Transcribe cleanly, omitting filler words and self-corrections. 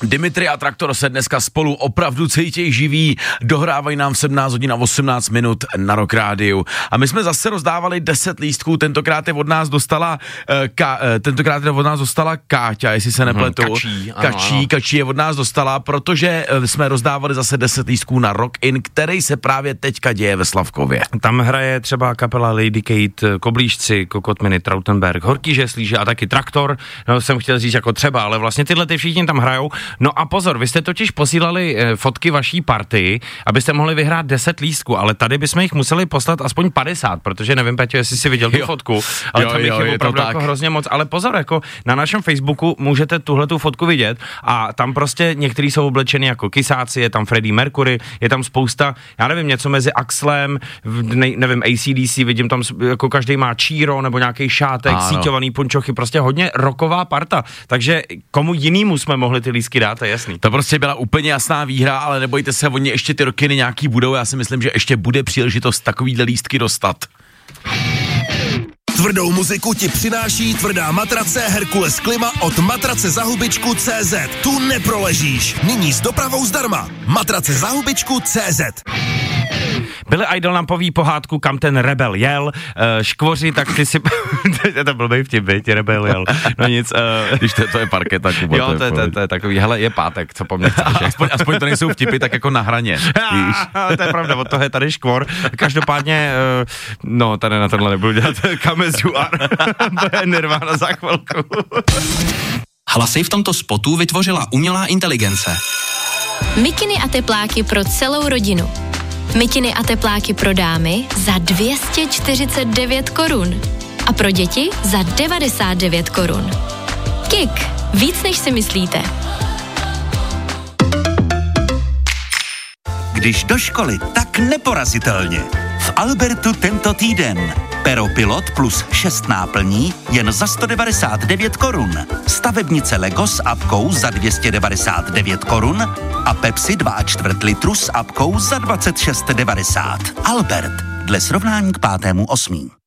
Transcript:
Dimitri a Traktor se dneska spolu opravdu cítějí živí, dohrávají nám v 17 hodin a 18 minut na Rock Rádiu. A my jsme zase rozdávali 10 lístků, tentokrát je od nás dostala Káťa, jestli se nepletu. Kačí je od nás dostala, protože jsme rozdávali zase 10 lístků na Rock In, který se právě teďka děje ve Slavkově. Tam hraje třeba kapela Lady Kate, Koblížci, Kokotminy, Trautenberg, Horký žeslíže a taky Traktor, no, jsem chtěl říct jako třeba, ale vlastně tyhle ty všichni tam hrajou. No a pozor, vy jste totiž posílali fotky vaší party, abyste mohli vyhrát 10 lístků, ale tady bychom jich museli poslat aspoň 50, protože nevím, Peťo, jestli jsi viděl tu fotku, ale tam jich je opravdu jako hrozně moc, ale pozor, jako na našem Facebooku můžete tuhletu fotku vidět a tam prostě některý jsou oblečeni jako kysáci, je tam Freddie Mercury, je tam spousta, já nevím, něco mezi Axlem, nevím, AC/DC, vidím tam, jako každý má číro nebo nějaký šátek, síťovaný punčochy, prostě hodně rocková parta, takže komu jinýmu jsme mohli ty lístky dát, to je jasný. To prostě byla úplně jasná výhra, ale nebojte se, oni ještě ty roky nějaký budou, já si myslím, že ještě bude příležitost takovýhle lístky dostat. Tvrdou muziku ti přináší tvrdá matrace Herkules Klima od matracezahubičku.cz. Tu neproležíš. Nyní s dopravou zdarma. Matracezahubičku.cz. Billy Idol nám poví pohádku, kam ten rebel jel, škvoři, tak ty si... to byl vtip, rebel jel. No nic. Když to je parketa, Kubo. Jo, to je takový, hele, je pátek, co po mně chceš. Aspoň to nejsou vtipy, tak jako na hraně. To je pravda, od toho je tady škvor. Každopádně, no, tady na tohle nebudu dělat Come As You Are. To je Nirvana za chvilku. Hlasy v tomto spotu vytvořila umělá inteligence. Mikiny a tepláky pro celou rodinu. Mikiny a tepláky pro dámy za 249 korun. A pro děti za 99 korun. Kik. Víc než si myslíte. Když do školy, tak neporazitelně. V Albertu tento týden. Pero Pilot plus 6 náplní jen za 199 korun. Stavebnice Lego s apkou za 299 korun a Pepsi 2,4 litru s apkou za 26,90. Albert. Dle srovnání k 5.8.